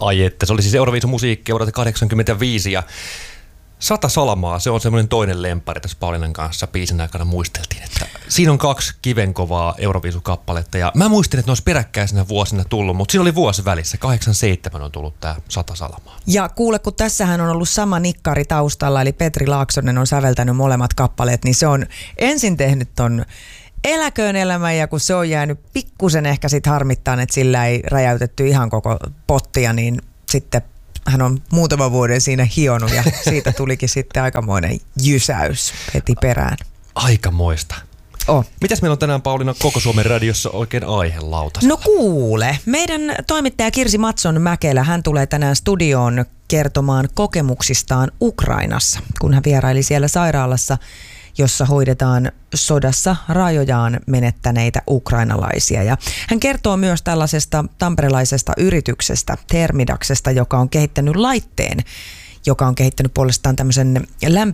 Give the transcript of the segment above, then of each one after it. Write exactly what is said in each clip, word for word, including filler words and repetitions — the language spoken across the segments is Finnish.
Ai että, se oli siis Euroviisun musiikkia vuodelta kahdeksankymmentäviisi ja Sata salamaa, se on semmoinen toinen lemppari tässä Pauliinan kanssa biisin aikana muisteltiin, että siinä on kaksi kivenkovaa Euroviisukappaletta ja mä muistin, että ne olisi peräkkäisenä vuosina tullut, mutta siinä oli vuosi välissä, kahdeksankymmentäseitsemän on tullut tää Sata salamaa. Ja kuule, kun tässähän on ollut sama nikkari taustalla, eli Petri Laaksonen on säveltänyt molemmat kappaleet, niin se on ensin tehnyt ton Eläköön elämän ja kun se on jäänyt pikkusen ehkä sit harmittaan, että sillä ei räjäytetty ihan koko pottia, niin sitten hän on muutaman vuoden siinä hionut ja siitä tulikin sitten aikamoinen jysäys heti perään. Aikamoista. Oh. Mitäs meillä on tänään, Pauliina, Koko Suomen radiossa oikein aihelautasella? No kuule, meidän toimittaja Kirsi Matson-Mäkelä, hän tulee tänään studioon kertomaan kokemuksistaan Ukrainassa, kun hän vieraili siellä sairaalassa, jossa hoidetaan sodassa rajojaan menettäneitä ukrainalaisia. Ja hän kertoo myös tällaisesta tamperelaisesta yrityksestä, Thermidaksesta, joka on kehittänyt laitteen, joka on kehittänyt puolestaan tämmöisen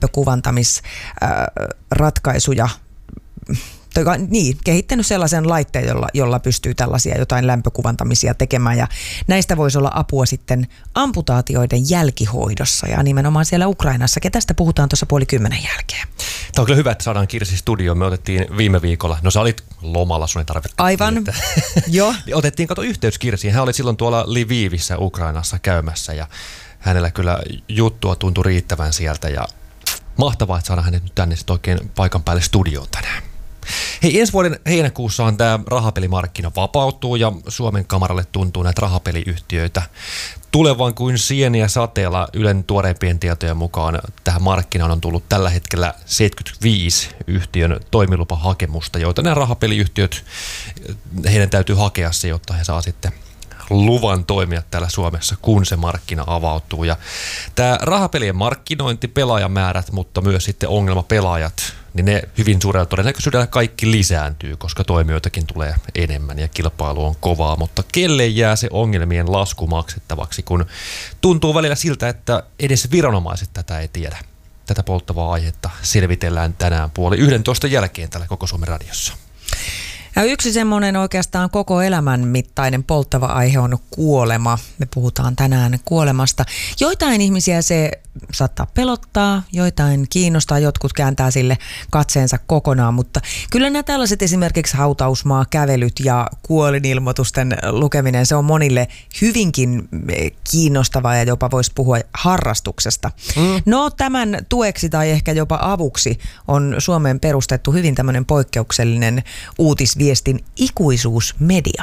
lämpökuvantamisratkaisuja, niin, kehittänyt sellaisen laitteen, jolla, jolla pystyy tällaisia jotain lämpökuvantamisia tekemään. Ja näistä voisi olla apua sitten amputaatioiden jälkihoidossa ja nimenomaan siellä Ukrainassa. Tästä puhutaan tuossa puoli kymmenen jälkeen. Tämä on kyllä hyvä, että saadaan Kirsi studioon. Me otettiin viime viikolla, no sä olit lomalla, sun ei tarvitse. Aivan, että, joo. Otettiin, kato, yhteys Kirsiin. Hän oli silloin tuolla Lvivissä Ukrainassa käymässä ja hänellä kyllä juttua tuntui riittävän sieltä ja mahtavaa, että saadaan hänet nyt tänne sitten oikein paikan päälle studioon tänään. Hei, ensi vuoden heinäkuussa on tämä rahapelimarkkina vapautuu ja Suomen kamaralle tuntuu näitä rahapeliyhtiöitä tulevan kuin sieniä sateella. Ylen tuoreimpien tietojen mukaan tähän markkinaan on tullut tällä hetkellä seitsemänkymmentäviisi yhtiön toimilupahakemusta, joita nämä rahapeliyhtiöt, heidän täytyy hakea se, jotta he saa sitten luvan toimia täällä Suomessa, kun se markkina avautuu. Ja tämä rahapelien markkinointi, pelaajamäärät, mutta myös sitten ongelmapelaajat, niin ne hyvin suurella todennäköisyydellä kaikki lisääntyy, koska toimijoitakin tulee enemmän ja kilpailu on kovaa. Mutta kelle jää se ongelmien lasku maksettavaksi, kun tuntuu välillä siltä, että edes viranomaiset tätä ei tiedä. Tätä polttavaa aihetta selvitellään tänään puoli yhdentoista jälkeen täällä Koko Suomen radiossa. Ja yksi semmoinen oikeastaan koko elämän mittainen polttava aihe on kuolema. Me puhutaan tänään kuolemasta. Joitain ihmisiä se saattaa pelottaa, joitain kiinnostaa, jotkut kääntää sille katseensa kokonaan, mutta kyllä nämä tällaiset esimerkiksi hautausmaa, kävelyt ja kuolinilmoitusten lukeminen, se on monille hyvinkin kiinnostavaa ja jopa voisi puhua harrastuksesta. Mm. No tämän tueksi tai ehkä jopa avuksi on Suomeen perustettu hyvin tämmöinen poikkeuksellinen uutisviestin ikuisuusmedia.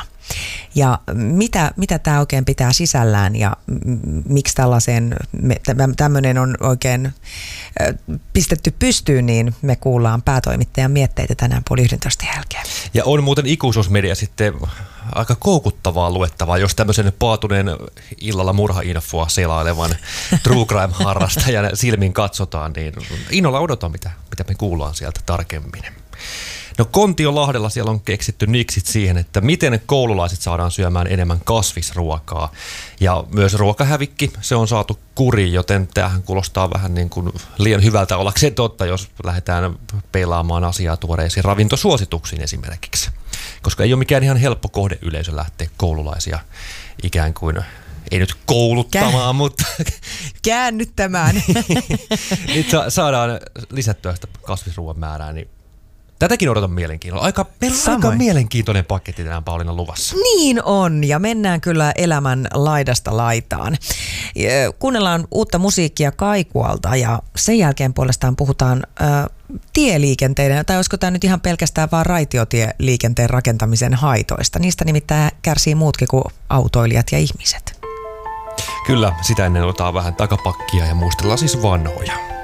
Ja mitä, mitä tämä oikein pitää sisällään ja miksi tällaiseen, tämmöinen on oikein pistetty pystyyn, niin me kuullaan päätoimittajan mietteitä tänään puoli yhdentoista jälkeen. Ja on muuten ikuisuusmedia sitten aika koukuttavaa luettavaa, jos tämmöisen paatuneen illalla murhainfoa selailevan true crime-harrastajan silmin katsotaan, niin innolla odotan, mitä, mitä me kuullaan sieltä tarkemmin. No Kontiolahdella siellä on keksitty niksit siihen, että miten koululaiset saadaan syömään enemmän kasvisruokaa. Ja myös ruokahävikki, se on saatu kuriin, joten tämähän kuulostaa vähän niin kuin liian hyvältä ollakseen totta, jos lähdetään peilaamaan asiaa tuoreisiin ravintosuosituksiin esimerkiksi. Koska ei ole mikään ihan helppo kohdeyleisö lähteä koululaisia ikään kuin, ei nyt kouluttamaan, Kä- mutta käännyttämään. Nyt sa- saadaan lisättyä sitä kasvisruoan määrää, niin tätäkin odotan mielenkiinnolla. Aika, aika mielenkiintoinen paketti tänään Pauliina luvassa. Niin on, ja mennään kyllä elämän laidasta laitaan. Kuunnellaan uutta musiikkia Kaikualta, ja sen jälkeen puolestaan puhutaan äh, tieliikenteiden, tai olisiko tämä nyt ihan pelkästään vaan raitiotieliikenteen rakentamisen haitoista. Niistä nimittäin kärsii muutkin kuin autoilijat ja ihmiset. Kyllä, sitä ennen otetaan vähän takapakkia ja muistellaan siis vanhoja.